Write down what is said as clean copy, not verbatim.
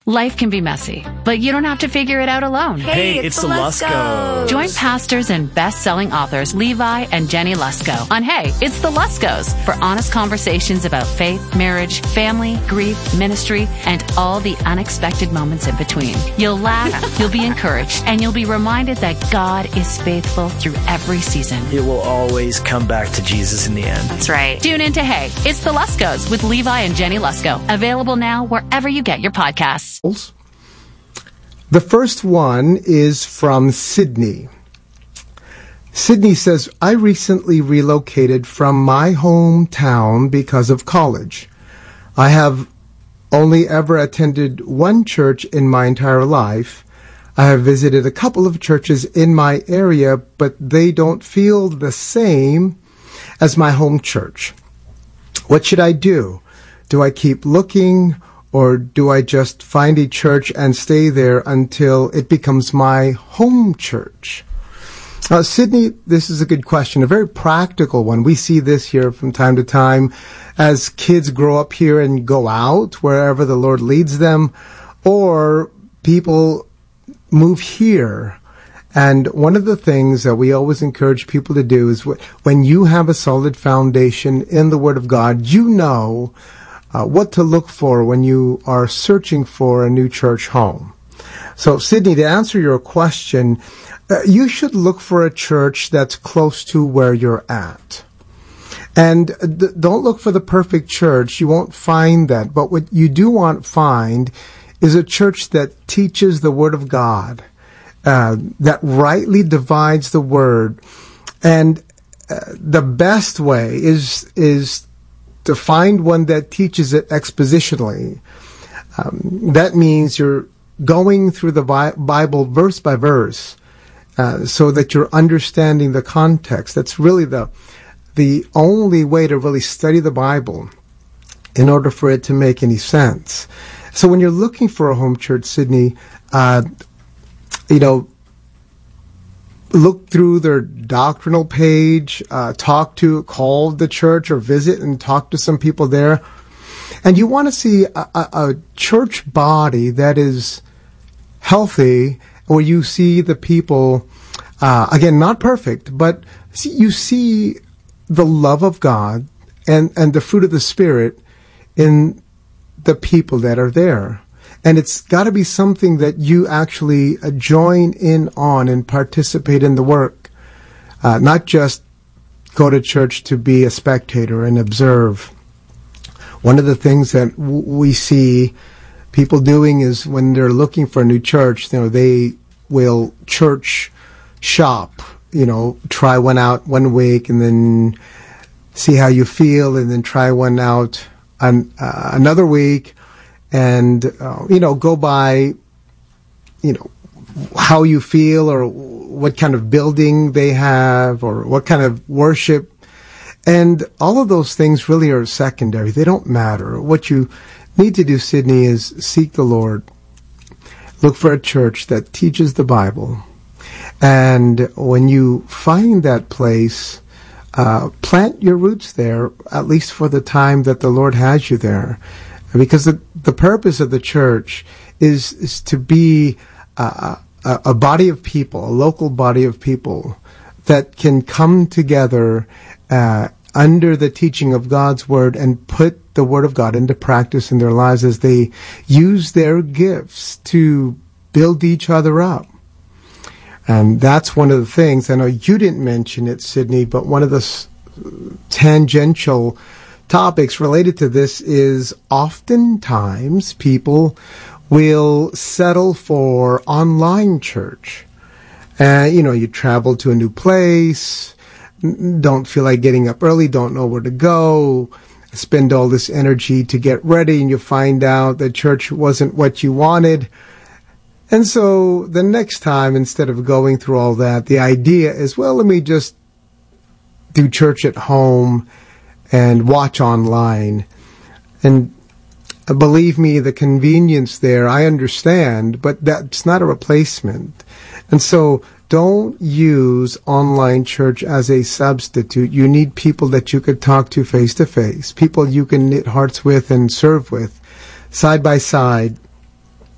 Life can be messy, but you don't have to figure it out alone. Hey, it's the Luskos. Join pastors and best-selling authors Levi and Jenny Lusko on Hey, it's the Luskos for honest conversations about faith, marriage, family, grief, ministry, and all the unexpected moments in between. You'll laugh, you'll be encouraged, and you'll be reminded that God is faithful through every season. It will always come back to Jesus in the end. That's right. Tune in to Hey, it's the Luskos with Levi and Jenny Lusko. Available now wherever you get your podcasts. The first one is from Sydney. Sydney says, I recently relocated from my hometown because of college. I have only ever attended one church in my entire life. I have visited a couple of churches in my area, but they don't feel the same as my home church. What should I do? Do I keep looking, or do I just find a church and stay there until it becomes my home church? Sydney, this is a good question, a very practical one. We see this here from time to time as kids grow up here and go out wherever the Lord leads them, or people move here. And one of the things that we always encourage people to do is when you have a solid foundation in the Word of God, you know what to look for when you are searching for a new church home. So, Sydney, to answer your question, you should look for a church that's close to where you're at. And don't look for the perfect church. You won't find that. But what you do want to find is a church that teaches the Word of God, that rightly divides the Word. And the best way is to find one that teaches it expositionally. That means you're going through the Bible verse by verse, so that you're understanding the context. That's really the only way to really study the Bible in order for it to make any sense. So when you're looking for a home church, Sydney, look through their doctrinal page, call the church or visit and talk to some people there. And you want to see a church body that is healthy, where you see the people, again, not perfect, but you see the love of God and the fruit of the Spirit in the people that are there. And it's got to be something that you actually join in on and participate in the work, not just go to church to be a spectator and observe. One of the things that we see people doing is when they're looking for a new church, they will church shop, try one out 1 week and then see how you feel, and then try one out another week. And, go by, how you feel, or what kind of building they have, or what kind of worship. And all of those things really are secondary. They don't matter. What you need to do, Sydney, is seek the Lord. Look for a church that teaches the Bible. And when you find that place, plant your roots there, at least for the time that the Lord has you there. Because the purpose of the church is to be a body of people, a local body of people that can come together under the teaching of God's Word and put the Word of God into practice in their lives as they use their gifts to build each other up. And that's one of the things, I know you didn't mention it, Sydney, but one of the tangential topics related to this is oftentimes people will settle for online church. You travel to a new place, don't feel like getting up early, don't know where to go, spend all this energy to get ready, and you find out that church wasn't what you wanted. And so the next time, instead of going through all that, the idea is, well, let me just do church at home and watch online. And believe me, the convenience there, I understand, but that's not a replacement. And so don't use online church as a substitute. You need people that you could talk to face, people you can knit hearts with and serve with, side by side.